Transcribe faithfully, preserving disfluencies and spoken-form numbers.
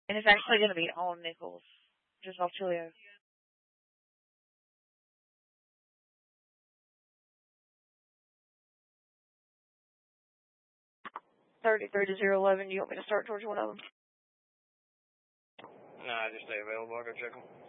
And it's actually going to be on Nichols, just off Chilio. thirty-three to zero eleven, do you want me to start towards one of them? No, just stay available. I'll go check them.